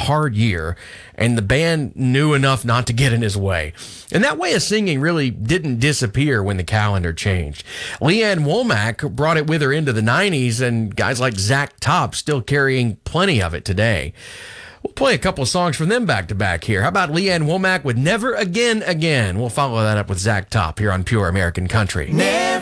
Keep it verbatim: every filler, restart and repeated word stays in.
hard year, and the band knew enough not to get in his way. And that way of singing really didn't disappear when the calendar changed. Leanne Womack brought it with her into the nineties, and guys like Zach Top still carrying plenty of it today. We'll play a couple of songs from them back to back here. How about Leanne Womack with Never Again Again? We'll follow that up with Zach Top here on Pure American Country. Never